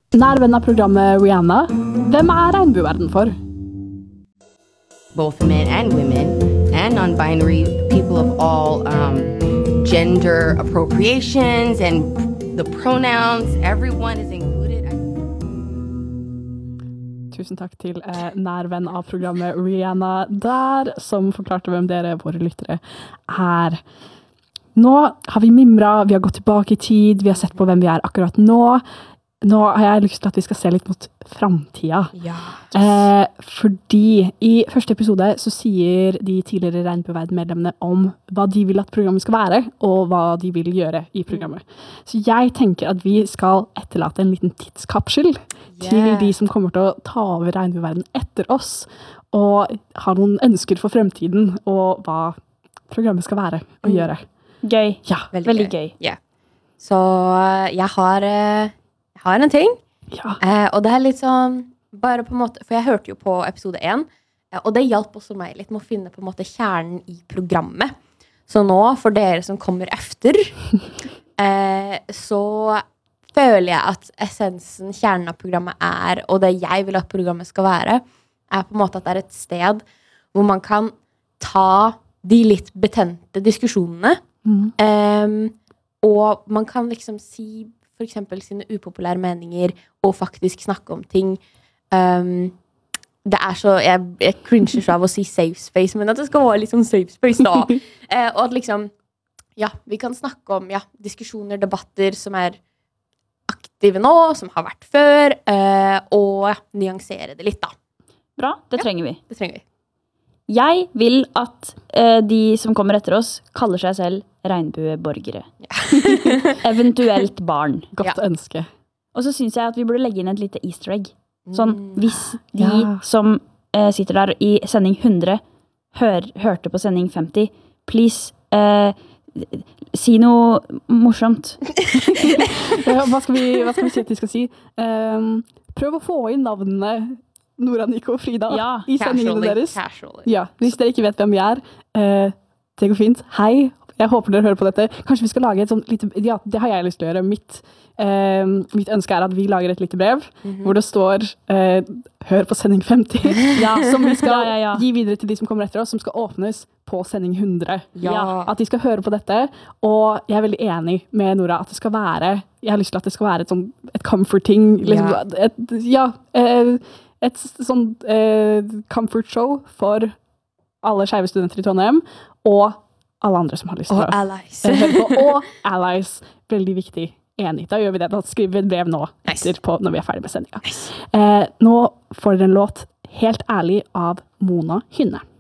Nær venn av programmet Rihanna. Hvem regnbueverden for? Both men and women and non-binary people of all gender appropriations and the pronouns. Everyone is included. Tusen takk til nær venn av programmet Rihanna der, som forklarte hvem dere, våre lyttere, Nå har vi mimret, vi har gått tilbake i tid, vi har sett på hvem vi akkurat nå. Nå har jeg lyst til at vi skal se litt mot fremtiden. Ja. Fordi i første episode så sier de tidligere regnbueverden-medlemmene om hva de vil at programmet skal være, og hva de vil gjøre i programmet. Så jeg tenker at vi skal etterlate en liten tidskapsel til de som kommer til å ta over regnbueverden etter oss, og ha noen ønsker for fremtiden, og hva programmet skal være og gjøre. Gøy. Ja, veldig gøy. Ja. Så jeg har en ting, og det litt sånn, bare på en måte, for jeg hørte jo på episode 1, og det hjalp også meg litt med å finne på en måte kjernen i programmet. Så nå, for dere som kommer efter, så føler jeg at essensen, kjernen av programmet og det jeg vil at programmet skal være, på en måte at det et sted hvor man kan ta de litt betente diskusjonene, og man kan liksom si for eksempel sine upopulære meninger og faktisk snakke om ting. Det så, jeg cringer så av å si safe space, men at det skal være litt sånn safe space da. Og at liksom, vi kan snakke om diskusjoner, debatter som aktive nå, som har vært før, og nyansere det litt da. Bra, det trenger vi. Det trenger vi. Jeg vil at de som kommer etter oss kaller seg selv regnbueborgere. Eventuelt barn. Godt ønske. Og så synes jeg at vi burde legge inn et lite easter egg. Sånn, hvis de som sitter der i sending 100 hørte på sending 50, please, si noe morsomt. Hva skal vi si at de skal si? Prøv å få inn navnene Nora, Nico og Frida i sendingene deres. Ja, hvis dere ikke vet hvem vi det går fint. Hei, jeg håper dere hører på dette. Kanskje vi skal lage et sånt lite, det har jeg lyst til å gjøre. Mitt ønske at vi lager et lite brev, hvor det står hør på sending 50, som vi skal gi videre til de som kommer etter oss, som skal åpnes på sending 100. At de skal høre på dette, og jeg veldig enig med Nora at det skal være, jeg har lyst til at det skal være et comforting, liksom, et sånn comfort show for alle skeive studenter i Trondheim, og alle andre som har lyst til og allies. Og allies. Veldig viktig. Enig. Da gjør vi det. Da skriver vi et brev nå etterpå når vi ferdig med sendingen. Nå får dere en låt Helt ærlig av Mona Hynne.